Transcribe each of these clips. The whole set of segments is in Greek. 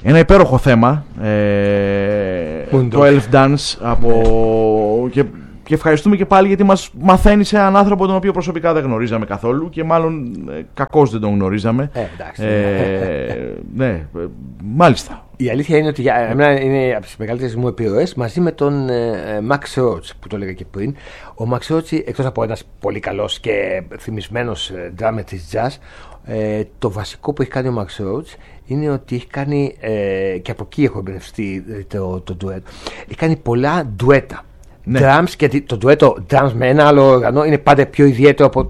Ένα υπέροχο θέμα, το Elf Dance και ευχαριστούμε και πάλι γιατί μας μαθαίνει σε έναν άνθρωπο τον οποίο προσωπικά δεν γνωρίζαμε καθόλου και μάλλον κακώς δεν τον γνωρίζαμε. Εντάξει. Ναι, μάλιστα. Η αλήθεια είναι ότι για εμένα είναι από τις μεγαλύτερες μου επιρροές μαζί με τον Max Roach που το έλεγα και πριν. Ο Max Roach, εκτός από ένας πολύ καλός και θυμισμένος drummer της jazz, το βασικό που έχει κάνει ο Max Roach είναι ότι έχει κάνει, και από εκεί έχω εμπνευστεί το duet, έχει κάνει πολλά ντουέτα. Ναι. Drums, και το ντουέτο drums με ένα άλλο όργανο είναι πάντα πιο ιδιαίτερο από,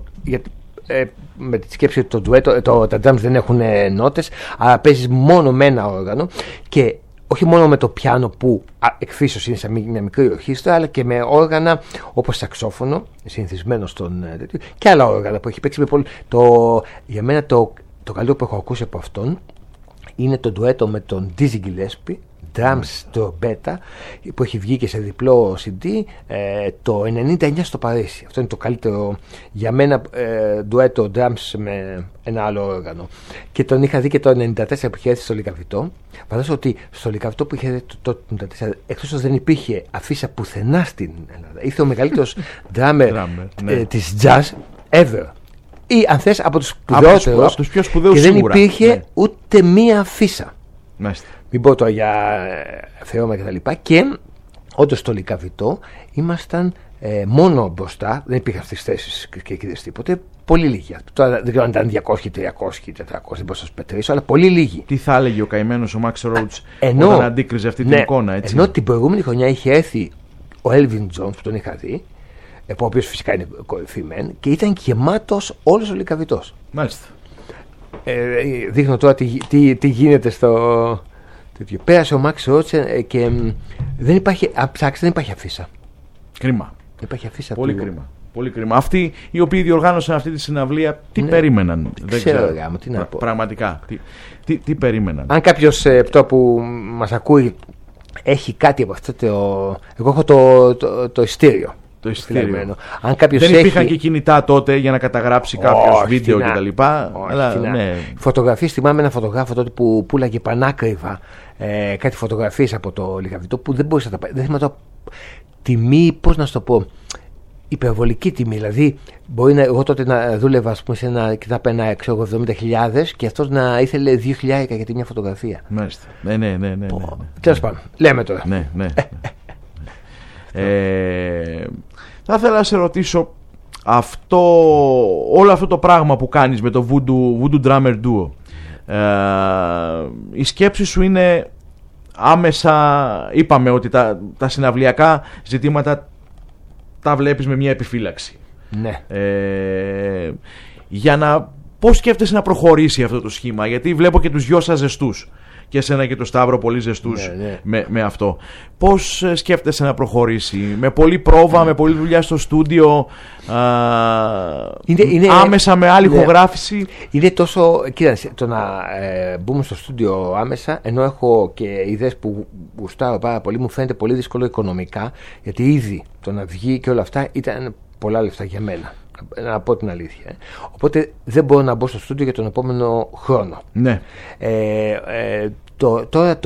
με τη σκέψη ότι τα drums δεν έχουν νότες, αλλά παίζεις μόνο με ένα όργανο και όχι μόνο με το πιάνο που εκφύσεως είναι σε μια μικρή ορχήστρα, αλλά και με όργανα όπως σαξόφωνο, συνηθισμένο στον τέτοιο, και άλλα όργανα που έχει παίξει με πολύ. Για μένα το καλύτερο που έχω ακούσει από αυτόν είναι το ντουέτο με τον Dizzy Gillespie, drums τρομπέτα, που έχει βγει και σε διπλό CD το 99 στο Παρίσι. Αυτό είναι το καλύτερο για μένα ντουέτο drums με ένα άλλο όργανο. Και τον είχα δει και το 94 που είχε έρθει στο Λικαβητό. Φαντάζομαι ότι στο Λικαβητό που είχε έρθει το 94, εκτός δεν υπήρχε αφίσα πουθενά στην Ελλάδα. Ήρθε ο μεγαλύτερος drummer της jazz ever. Ή αν θες από τους σπουδαιότερους, από τους πιο σπουδαίους, και δεν σίγουρα υπήρχε ούτε μία αφίσα. Μάλιστα. Μην πω τώρα για θεώμα κτλ. Και όντως στο Λικαβητό ήμασταν μόνο μπροστά, δεν υπήρχαν αυτές τις θέσεις και εκεί τίποτε. Πολύ λίγοι. Τώρα δεν ξέρω αν ήταν 200, 300, 400, δεν μπορώ να σας πετρήσω, αλλά πολύ λίγοι. Τι θα έλεγε ο καημένος ο Max Roach όταν αντίκριζε αυτή την εικόνα, έτσι? Ενώ την προηγούμενη χρονιά είχε έρθει ο Elvin Jones που τον είχα δει, ο οποίος φυσικά είναι κορυφημένο, και ήταν γεμάτος όλος ο Λικαβητός. Μάλιστα. Δείχνω τώρα τι γίνεται στο τέτοιο. Πέρασε ο Max Roach και δεν υπάρχει, δεν υπάρχει αφίσα. Κρίμα. Δεν υπάρχει αφίσα. Πολύ κρίμα. Πολύ κρίμα. Αυτοί οι οποίοι διοργάνωσαν αυτή τη συναυλία, τι περίμεναν? Δεν ξέρω. Τι να πω. Πραγματικά. Τι περίμεναν? Αν κάποιος που μας ακούει έχει κάτι από αυτό εγώ έχω το ειστήριο. Το ειστήριο. Αν δεν υπήρχαν και κινητά τότε για να καταγράψει κάποιο βίντεο κτλ. Φωτογραφίες, θυμάμαι έναν φωτογράφο τότε που πουλάγε πανάκριβα κάτι φωτογραφίες από το Λικαβητό που δεν μπορούσα να τα πάρει. Δεν θυμάμαι τιμή, πώς να σου το πω, υπερβολική τιμή. Δηλαδή, μπορεί εγώ τότε να δούλευα, ας πούμε, σε ένα και θα παίρνα 70.000 και αυτός να ήθελε 2.000 για τη μια φωτογραφία. Μάλιστα. Ναι. Τέλος πάντων, λέμε τώρα. Ναι. Θα ήθελα να σε ρωτήσω όλο αυτό το πράγμα που κάνεις με το Voodoo Drummer Duo, η σκέψη σου είναι άμεσα? Είπαμε ότι τα συναυλιακά ζητήματα τα βλέπεις με μια επιφύλαξη. Ναι. Πώς σκέφτεσαι να προχωρήσει αυτό το σχήμα? Γιατί βλέπω και τους δυο σας ζεστούς, και εσένα και το Σταύρο πολύ ζεστούς με αυτό. Πώς σκέφτεσαι να προχωρήσει? Με πολλή πρόβα, με πολλή δουλειά στο στούντιο, άμεσα με άλλη ηχογράφηση? Είναι τόσο, κοίταξε, το να μπούμε στο στούντιο άμεσα, ενώ έχω και ιδέες που γουστάρω πάρα πολύ, μου φαίνεται πολύ δύσκολο οικονομικά, γιατί ήδη το να βγει και όλα αυτά ήταν πολλά λεφτά για μένα, να πω την αλήθεια. Οπότε δεν μπορώ να μπω στο στούντιο για τον επόμενο χρόνο. Ναι. Τώρα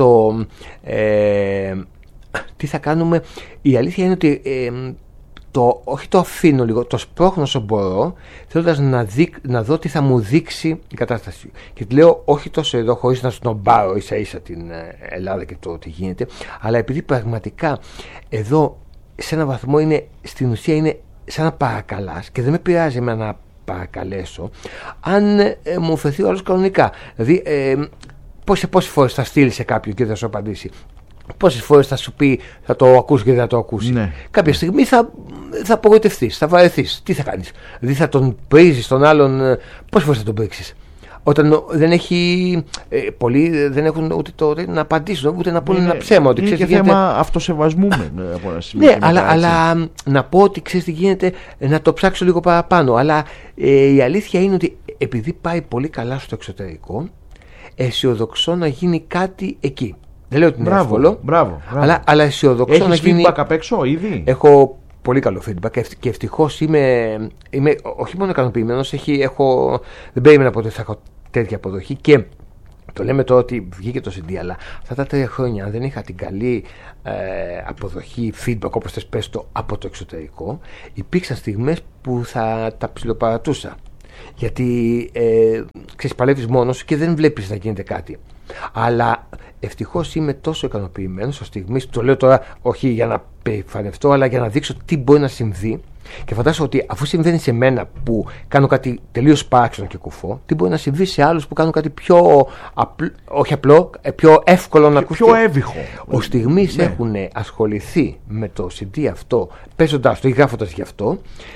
τι θα κάνουμε? Η αλήθεια είναι ότι όχι το αφήνω λίγο, το σπρώχνω όσο μπορώ, θέλοντας να δω τι θα μου δείξει η κατάσταση. Και τη λέω όχι τόσο εδώ, χωρίς να σνομπάρω ίσα ίσα την Ελλάδα και το τι γίνεται, αλλά επειδή πραγματικά εδώ σε έναν βαθμό στην ουσία είναι σαν να παρακαλάς και δεν με πειράζει εμένα να παρακαλέσω αν μου φερθεί ο άλλος κανονικά. Δηλαδή πόσες φορές θα στείλει σε κάποιον και δεν θα σου απαντήσει? Πόσες φορές θα σου πει θα το ακούσει και δεν θα το ακούσει? Ναι. Κάποια στιγμή θα απογοητευτείς, θα βαρεθείς. Τι θα κάνεις? Δηλαδή θα τον πρίζεις τον άλλον? Πόσες φορές θα τον πρίξεις? Όταν δεν έχει πολλοί δεν έχουν ούτε να απαντήσουν, ούτε να πούνε ένα ψέμα. Είναι και θέμα αυτοσεβασμού. Ναι, αλλά να πω ότι ξέρεις τι γίνεται, να το ψάξω λίγο παραπάνω. Αλλά η αλήθεια είναι ότι επειδή πάει πολύ καλά στο εξωτερικό, αισιοδοξώ να γίνει κάτι εκεί. Δεν λέω ότι είναι εύκολο, αλλά αισιοδοξώ να γίνει. Έχεις feedback απ' έξω ήδη? Έχω πολύ καλό feedback και ευτυχώς είμαι όχι μόνο ικανοποιημένος, δεν περίμενα ποτέ θα έχω τέτοια αποδοχή. Και Το λέμε τώρα ότι βγήκε το CD, αλλά αυτά τα 3 χρόνια, αν δεν είχα την καλή αποδοχή, feedback, όπως θες πες το, από το εξωτερικό, υπήρξαν στιγμές που θα τα ψιλοπαρατούσα. Γιατί ξέρεις, παλεύεις μόνος και δεν βλέπεις να γίνεται κάτι. Αλλά ευτυχώς είμαι τόσο ικανοποιημένος ως στιγμής, το λέω τώρα όχι για να περηφανευτώ, αλλά για να δείξω τι μπορεί να συμβεί. Και φαντάζομαι ότι αφού συμβαίνει σε μένα που κάνω κάτι τελείως παράξενο και κουφό, τι μπορεί να συμβεί σε άλλους που κάνουν κάτι πιο όχι απλό, πιο εύκολο να ακουστεί. Πιο εύηχο. Ως στιγμής έχουν ασχοληθεί με το CD αυτό, παίζοντας το ή γράφοντας γι' αυτό,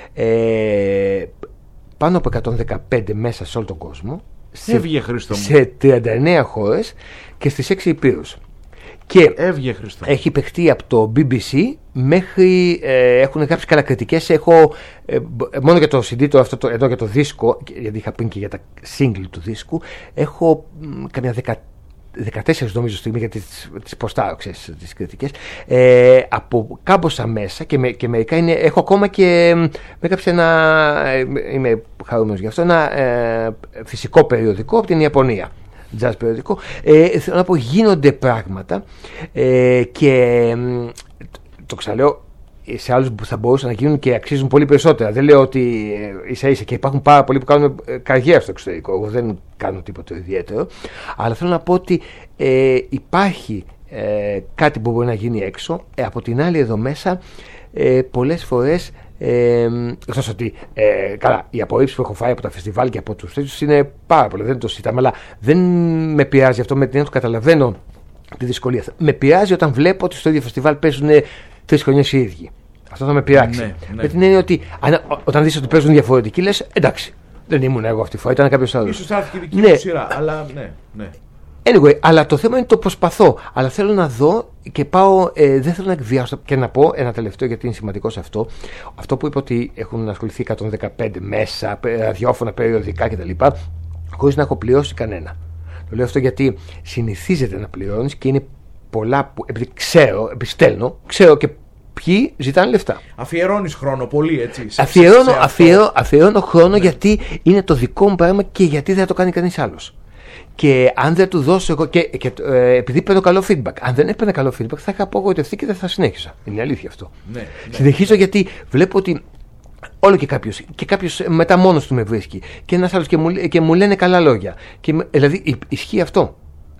πάνω από 115 μέσα σε όλο τον κόσμο, σε 39 χώρες και στις 6 υπήρους. Και έχει παιχτεί από το BBC μέχρι έχουν γράψει καλά κριτικές. Έχω μόνο για το CD εδώ για το δίσκο, γιατί είχα πει και για τα single του δίσκου, έχω καμιά 14 νομίζω στιγμή για τις προστάρω, τις κριτικές, από κάμποσα μέσα και μερικά είναι, έχω ακόμα και με έγραψε είμαι χαρούμενος γι' αυτό, ένα φυσικό περιοδικό από την Ιαπωνία, jazz περιοδικό. Θέλω να πω, γίνονται πράγματα και το ξαναλέω, σε άλλους που θα μπορούσαν να γίνουν και αξίζουν πολύ περισσότερα. Δεν λέω ότι ίσα ίσα, και υπάρχουν πάρα πολλοί που κάνουν καριέρα στο εξωτερικό. Εγώ δεν κάνω τίποτα ιδιαίτερο. Αλλά θέλω να πω ότι υπάρχει κάτι που μπορεί να γίνει έξω. Από την άλλη, εδώ μέσα πολλές φορές, εκτός ότι καλά, οι απορρίψεις που έχω φάει από τα φεστιβάλ και από τους τέτοιους είναι πάρα πολλές, δεν το συζητάμε, αλλά δεν με πειράζει αυτό, με την έννοια του καταλαβαίνω τη δυσκολία. Με πειράζει όταν βλέπω ότι στο ίδιο φεστιβάλ παίζουν 3 χρονιές οι ίδιοι. Αυτό θα με πειράξει. Ναι. Με την έννοια ότι όταν δεις ότι παίζουν διαφορετικοί, λες εντάξει, δεν ήμουν εγώ αυτή τη φορά, ήταν κάποιος άλλος. Ίσως θα έρθει και δική μου σειρά, αλλά ναι. Anyway, αλλά το θέμα είναι το προσπαθώ. Αλλά θέλω να δω και πάω. Δεν θέλω να εκβιάσω και να πω ένα τελευταίο, γιατί είναι σημαντικό σε αυτό. Αυτό που είπα ότι έχουν ασχοληθεί 115 μέσα, ραδιόφωνα, περιοδικά κτλ. Χωρίς να έχω πληρώσει κανένα. Το λέω αυτό γιατί συνηθίζεται να πληρώνεις και είναι πολλά που. Επειδή ξέρω και ποιοι ζητάνε λεφτά. Αφιερώνεις χρόνο πολύ, έτσι. Αφιερώνω χρόνο, γιατί είναι το δικό μου πράγμα και γιατί δεν θα το κάνει κανείς άλλος. Και αν δεν του δώσω εγώ. Και επειδή παίρνω καλό feedback. Αν δεν έπαιρνα καλό feedback, θα είχα απογοητευτεί και δεν θα συνέχισα. Είναι αλήθεια αυτό. Ναι. Συνεχίζω γιατί βλέπω ότι όλο και κάποιος μετά μόνος του με βρίσκει. Και ένας άλλος και μου λένε καλά λόγια. Δηλαδή ισχύει αυτό.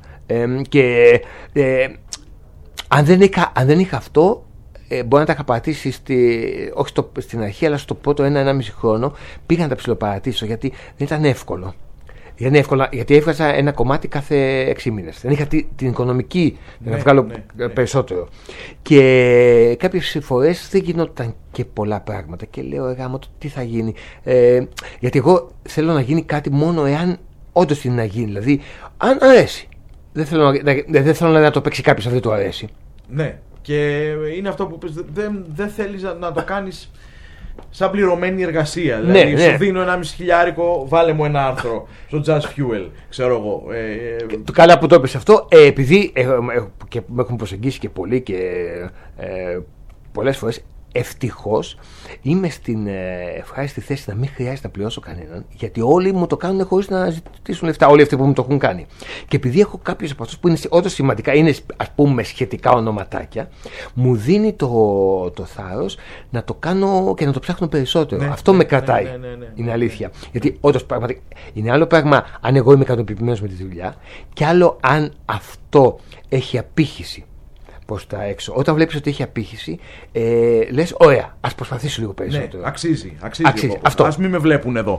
Αν δεν είχα αυτό, μπορεί να τα είχα παρατήσει όχι στην αρχή, αλλά στο πρώτο 1-1,5 χρόνο πήγα να τα ψιλοπαρατήσω, γιατί δεν ήταν εύκολο. Γιατί έβγαζα ένα κομμάτι κάθε 6 μήνες. Δεν είχα την οικονομική να βγάλω περισσότερο. Και κάποιες φορές δεν γινόταν και πολλά πράγματα. Και λέω, γάμο, τι θα γίνει. Γιατί εγώ θέλω να γίνει κάτι μόνο εάν όντως είναι να γίνει. Δηλαδή, αν αρέσει. Δεν θέλω να το παίξει κάποιος αν δεν του αρέσει. Ναι. Και είναι αυτό που πες, δεν θέλεις να το κάνεις σαν πληρωμένη εργασία. Δηλαδή, σου δίνω 1.500, βάλε μου ένα άρθρο στο Jazz Fuel, ξέρω εγώ. Το καλά που το έπαιξε αυτό, επειδή με έχουν προσεγγίσει και πολλοί και πολλές φορές, ευτυχώς είμαι στην ευχάριστη θέση να μην χρειάζεται να πληρώσω κανέναν, γιατί όλοι μου το κάνουν χωρίς να ζητήσουν λεφτά, όλοι αυτοί που μου το έχουν κάνει. Και επειδή έχω κάποιους από αυτούς που είναι όντως σημαντικά, είναι ας πούμε σχετικά ονοματάκια, μου δίνει το θάρρος να το κάνω και να το ψάχνω περισσότερο. Αυτό με κρατάει. Είναι αλήθεια. Γιατί όντως πραγματικά είναι άλλο πράγμα αν εγώ είμαι ικανοποιημένος με τη δουλειά, και άλλο αν αυτό έχει απήχηση προς τα έξω. Όταν βλέπεις ότι έχει απήχηση, λες, ωραία, ας προσπαθήσω λίγο περισσότερο. Ναι, αξίζει. Αυτό. Ας μην με βλέπουν εδώ.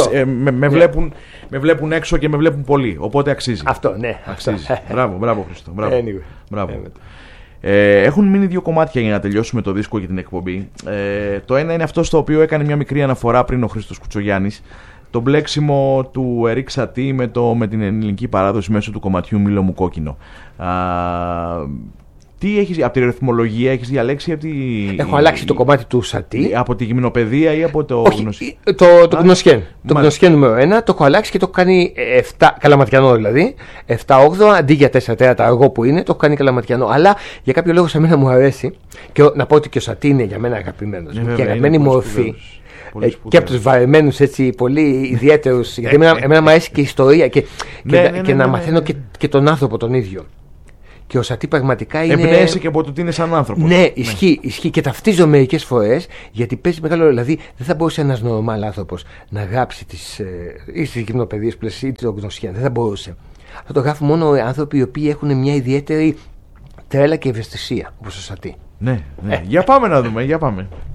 Με βλέπουν έξω και με βλέπουν πολύ. Οπότε αξίζει. Αυτό, ναι. Αξίζει. Μπράβο, Χρήστο. Μπράβο. Έχουν μείνει 2 κομμάτια για να τελειώσουμε το δίσκο και την εκπομπή. Το ένα είναι αυτό στο οποίο έκανε μια μικρή αναφορά πριν ο Χρήστος Κουτσογιάννης. Το μπλέξιμο του Ερίκ Σατή με την ελληνική παράδοση μέσω του κομματιού Μήλο μου κόκκινο. Τι έχεις, από τη ρυθμολογία έχεις διαλέξει? Έχω αλλάξει το κομμάτι του Σατή. Από τη γυμνοπαιδεία ή από το γνωσχέν? Το γνωσχέν. Το γνωσχέν νούμερο 1 το έχω αλλάξει και το έχω κάνει 7, καλαματιανό δηλαδή. 7-8, αντί για 4-4 αργό που είναι, το έχω κάνει καλαματιανό. Αλλά για κάποιο λόγο σε μένα μου αρέσει. Και να πω ότι και ο Σατή είναι για μένα αγαπημένος. Και αγαπημένη μορφή. και από τους βαρεμένους έτσι πολύ ιδιαίτερους. Γιατί εμένα μου αρέσει και η ιστορία και να μαθαίνω και τον άνθρωπο τον ίδιο. Και ο Σατί πραγματικά είναι. Εμπνέεσαι και από το ότι είναι σαν άνθρωπος. Ναι, ισχύει και ταυτίζω μερικές φορές, γιατί παίζει μεγάλο ρόλο. Δηλαδή, δεν θα μπορούσε ένας νορμάλ άνθρωπος να γράψει τις γυμνοπαιδείες πλαισί ή το γνωσιά. Δεν θα μπορούσε. Αυτό το γράφουν μόνο άνθρωποι οι οποίοι έχουν μια ιδιαίτερη τρέλα και ευαισθησία, όπως ο Σατί. Ναι. Για πάμε να δούμε, για πάμε.